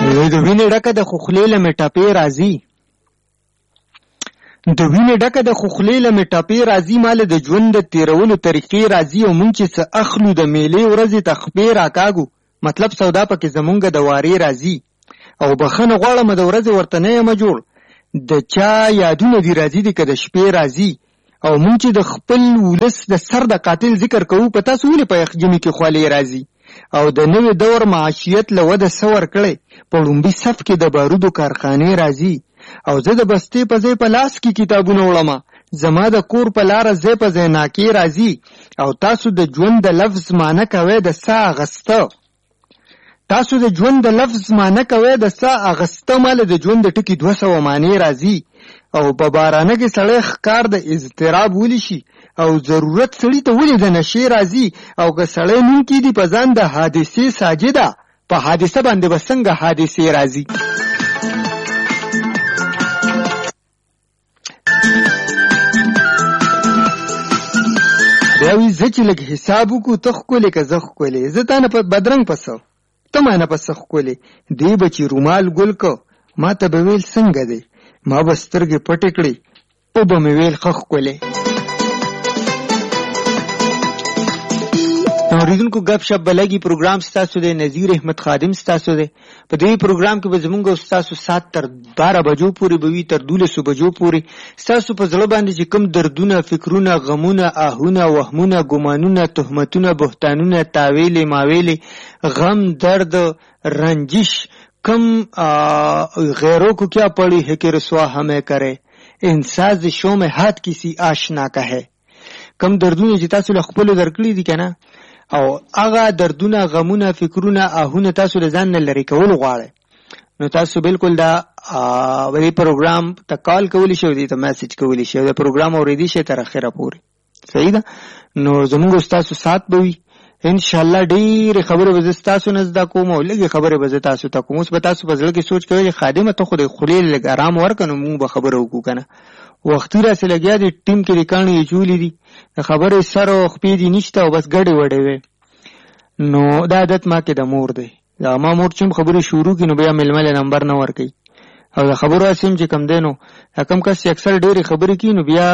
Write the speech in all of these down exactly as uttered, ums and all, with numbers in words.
د وینې ډکه د خوخلې له مې ټپې راځي د وینې ډکه د خوخلې له مې ټپې راځي ماله د ژوند د تیرولو طریقې راځي او مونږ چې څه اخلو د میلې ورځې ته خپې راکاږو مطلب سودا پکې زمونږ د وارې راځي او بخښنه غواړم د ورځې ورته نه یم جوړ د چا یادونه دي راځي دي که د شپې راځي او مونږ چې د خپل ولس د سر د قاتل ذکر کوو په تاسو ولې په یخجمي کې خولې راځي او د نوې دور معاشیت له وده څه ورکړی په لومړي صف کې د بارودو کارخانې راځي او زه د بستې په ځای په لاس کې کتابونه وړمه زما د کور په لاره ځای په ځای ناکې راځي او تاسو د ژوند د لفظ معنی کوئ د سا اغسته تاسو د ژوند د لفظ معنی کوئ د سا اغسته ماله د ژوند د ټکي دوه سوه معنی راځي او په بارانه کې سړی ښکار د اضطراب ولی شي او ضرورت سړي ته ولې د نشې راځي او که سړی نوم کېدي په ځان د حادثې ساجده په حادثه باندې به څنګه حادثې راځي بیا وي زه چې لږ حساب وکړو ته ښکلې که زه ښکلې زه تا نه بدرنګ پسه ته ما نه پسه ښکلې دی به چې رومال ګل که ما ته به ویل څنګه دی ما به سترګې پټې کړې او به مې ویل ښه ښکلې اوریدونکو گپ شپ بلګي پروګرام ستاسو دی نذیر احمد خادم ستاسو دی په دې پروګرام کې به زمونږ ستاسو سات تر بارہ بجو پورې به وي تر دولسو بجو پورې ستاسو په زړه باندې چې کوم دردونه فکرونه غمونه آهونه وهمونه ګمانونه تهمتونه بهتانونه تاویلې ماویلې غم درد رنجش کم غیروں کو کیا پڑی ہے کہ رسوا ہمیں کرے انساز شو میں ہاتھ کسی آشنا کا ہے کم دردونه چې تاسو له خپل درکړي دي کنه او هغه دردونه غمونه فکرونه آهونه تاسو له ځان نه لري کول غواړي نو تاسو بالکل دا وری پروګرام ته کال کولی شئ دي ته میسج کولی شئ دا پروګرام اوریدي شي تر اخره پورې صحیح ده نو زموږ تاسو سات بوي ان شاء الله ډېر خبره به تاسو نه زده کوم او لږه خبره به تاسو ته کوم اوس به تاسو په ځل کې سوچ کوئ خادمه ته خو د خلیل لږ آرام ورکنو موږ به خبره وکړو کنه وختي را سره لګیا دي ټیم کې ریکانو یې جوړې دي خبره سره او خپې دي نشته او بس ګډې وډې وي نو دا عادت ما کې د مور دی دا ما مور چې خبرې شروع کړي نو بیا ململ نمبر نه ورکړي او دا خبره اسیم چې کم دی نو کم کس اکثر ډېرې خبرې کوي نو بیا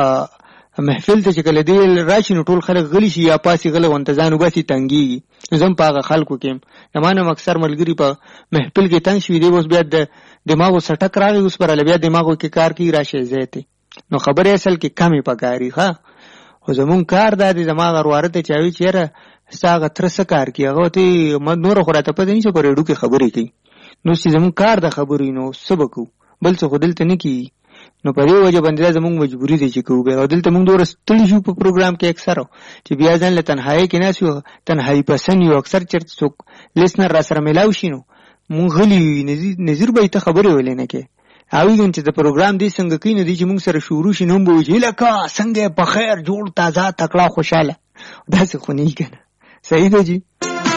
محفل ته چې کله دی راشي نو ټول خلک غلی شي یا پاسې غله ونتځان وباسي تنګېږي زم په هغه خلکو کې زمانه اکثر ملګري په محفل کې تنګ شوي دی اوس بیا د دماغو سټک راغی اوس پر بیا دماغو کې کار کوي راشي زیاتې نو خبرې اصل کې کمې پکاري ښه خو زمونږ کار دا دی زما غرواره ته چاوي چې یاره ستا هغه تره څه کار کوي هغه ته نوره خو راته پته نشته په ریډیو کې خبرې کوي نو چې زمونږ کار د خبرې نو څه به کوو بل څه خو دلته نه کېږي نو په دې وجه باندې زموږ مجبوري دی چې کوو بیا دلته موږ دومره ستړي شو په پروګرام کې اکثر چې بیا ځان له تنهایي کې ناست یو تنهایي پسند یو اکثر چېرته څوک لیسنر را سره میلاو شي نو موږ غلي نظیر به یې ته خبرې ویلې نه کوې هغوی چې د پروګرام دی څنګه کوي نو دی چې موږ سره شروع شي نو هم به وایي چې لکه څنګه یې په خیر جوړ تازه تکړه خوشحاله داسې خو نه وي که نه صحیح ده جي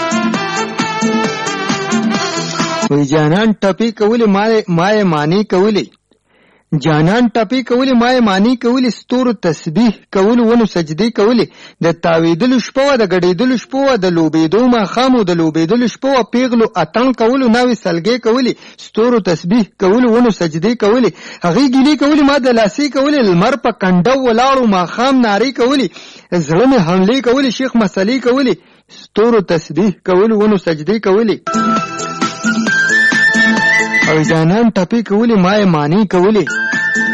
وایي جانان ټپې کولې ما یې معنی کولې جانان ټپې کولې ما یې معنی کولې ستورو تسبیح کولو ونو سجدې کولې د تاوېدلو شپه وه د ګډېدلو شپه وه د لوبېدو ماښام و د لوبېدلو شپه وه پیغلو اتڼ کولو ناوې سلګۍ کولې ستورو تسبیح کولو ونو سجدې کولې هغې ګیلې کولې ما د لاسې کولې لمر په کنډو ولاړو ماښام نارې کولې زړه مې حملې کولې شیخ مسلې کولې ستورو تسبیح کولو ونو سجدې کولې او جانان ټپې کولې ما یې معنی کولې